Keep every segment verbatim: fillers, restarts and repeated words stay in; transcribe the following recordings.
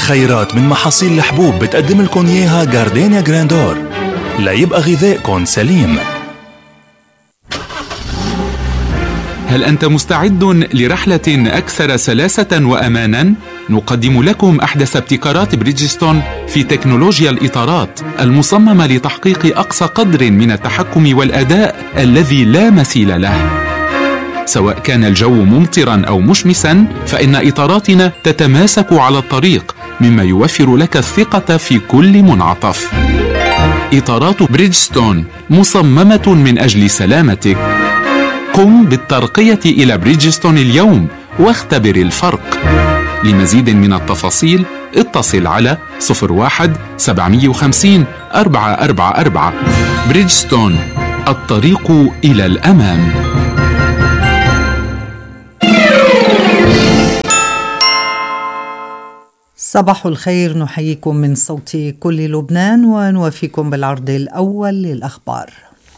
خيرات من محاصيل الحبوب بتقدم لكم إياها جاردينيا جراندور ليبقى غذائكم سليم. هل أنت مستعد لرحلة أكثر سلاسة وأماناً؟ نقدم لكم أحدث ابتكارات بريدجستون في تكنولوجيا الإطارات المصممة لتحقيق أقصى قدر من التحكم والأداء الذي لا مثيل له. سواء كان الجو ممطراً أو مشمساً، فإن إطاراتنا تتماسك على الطريق، مما يوفر لك الثقة في كل منعطف. إطارات بريدجستون مصممة من أجل سلامتك. قم بالترقية إلى بريدجستون اليوم واختبر الفرق. لمزيد من التفاصيل اتصل على صفر واحد سبعمية وخمسين أربعة أربعة أربعة. بريدجستون، الطريق إلى الأمام. صباح الخير، نحييكم من صوت كل لبنان ونوافيكم بالعرض الأول للأخبار.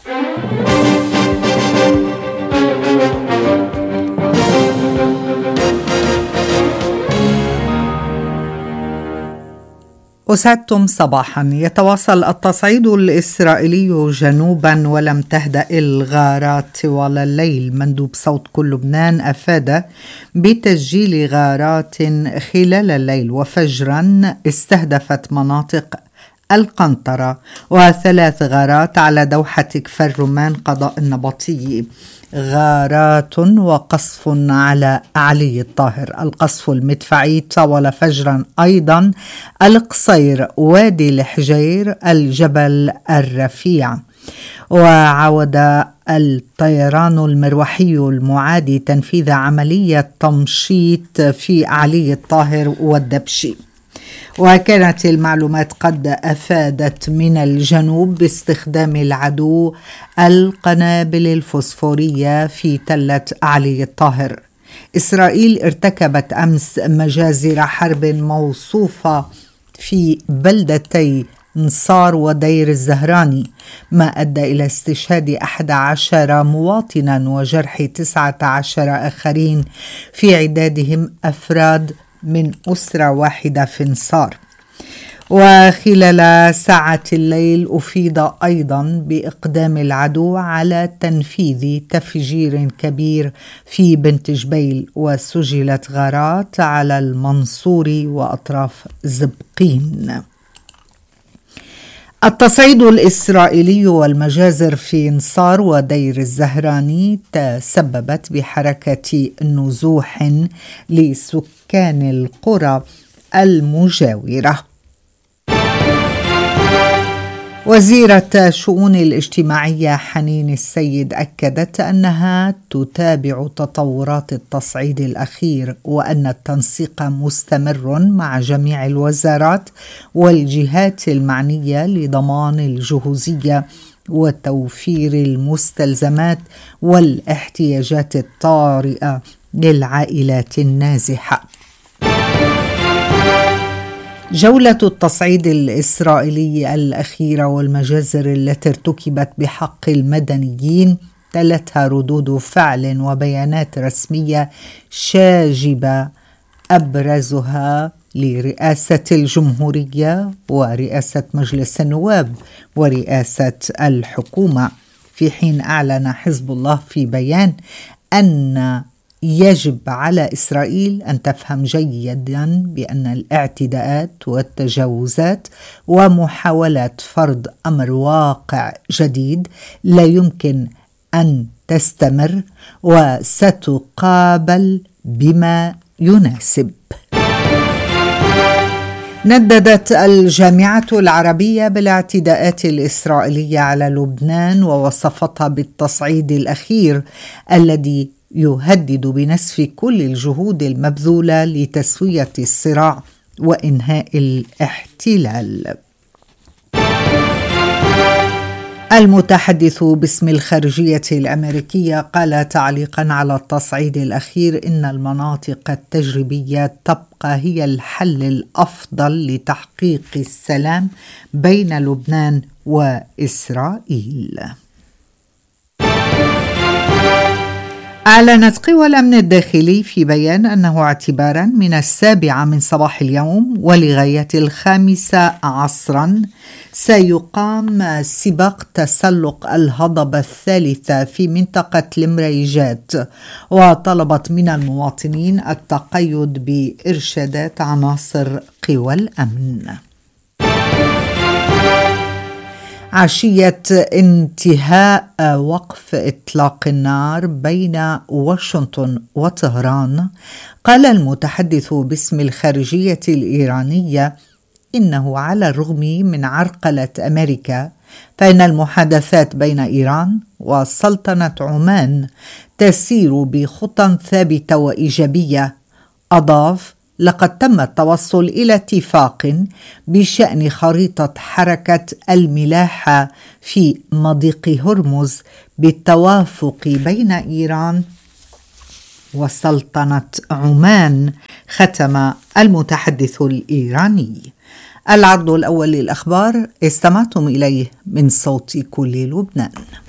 أسعدتم صباحا. يتواصل التصعيد الإسرائيلي جنوبا ولم تهدأ الغارات طوال الليل. مندوب صوت كل لبنان أفاد بتسجيل غارات خلال الليل وفجرا استهدفت مناطق القنطرة وثلاث غارات على دوحة كفر رمان قضاء النبطي. غارات وقصف على علي الطاهر. القصف المدفعي طال فجرا أيضا القصير، وادي الحجير، الجبل الرفيع. وعود الطيران المروحي المعادي تنفيذ عملية تمشيط في علي الطاهر والدبشي. وكانت المعلومات قد أفادت من الجنوب باستخدام العدو القنابل الفوسفورية في تلة علي الطاهر. إسرائيل ارتكبت أمس مجازر حرب موصوفة في بلدتي نصار ودير الزهراني، ما أدى إلى استشهاد أحد عشر مواطنا وجرح تسعة عشر آخرين، في عدادهم أفراد من أسرة واحدة في نصار. وخلال ساعة الليل أفيد أيضا بإقدام العدو على تنفيذ تفجير كبير في بنت جبيل، وسجلت غارات على المنصور وأطراف زبقين. التصعيد الإسرائيلي والمجازر في نصار ودير الزهراني تسببت بحركة نزوح لسكان القرى المجاورة. وزيرة شؤون الاجتماعية حنين السيد أكدت أنها تتابع تطورات التصعيد الأخير، وأن التنسيق مستمر مع جميع الوزارات والجهات المعنية لضمان الجهوزية وتوفير المستلزمات والاحتياجات الطارئة للعائلات النازحة. جولة التصعيد الإسرائيلي الأخيرة والمجازر التي ارتكبت بحق المدنيين تلتها ردود فعل وبيانات رسمية شاجبة، أبرزها لرئاسة الجمهورية ورئاسة مجلس النواب ورئاسة الحكومة. في حين أعلن حزب الله في بيان أن يجب على إسرائيل أن تفهم جيدا بأن الاعتداءات والتجاوزات ومحاولات فرض أمر واقع جديد لا يمكن أن تستمر وستقابل بما يناسب. نددت الجامعة العربية بالاعتداءات الإسرائيلية على لبنان ووصفتها بالتصعيد الأخير الذي يهدد بنسف كل الجهود المبذولة لتسوية الصراع وإنهاء الاحتلال. المتحدث باسم الخارجية الأمريكية قال تعليقا على التصعيد الأخير إن المناطق التجريبية تبقى هي الحل الأفضل لتحقيق السلام بين لبنان وإسرائيل. أعلنت قوى الأمن الداخلي في بيان أنه اعتبارا من السابعة من صباح اليوم ولغاية الخامسة عصرا سيقام سباق تسلق الهضبة الثالثة في منطقة المريجات، وطلبت من المواطنين التقيد بإرشادات عناصر قوى الأمن. عشية انتهاء وقف إطلاق النار بين واشنطن وطهران، قال المتحدث باسم الخارجية الإيرانية إنه على الرغم من عرقلة أمريكا فإن المحادثات بين إيران وسلطنة عمان تسير بخطى ثابتة وإيجابية. أضاف: لقد تم التوصل إلى اتفاق بشأن خريطة حركة الملاحة في مضيق هرمز بالتوافق بين إيران وسلطنة عمان، ختم المتحدث الإيراني. العرض الأول للأخبار استمعتم إليه من صوت كل لبنان.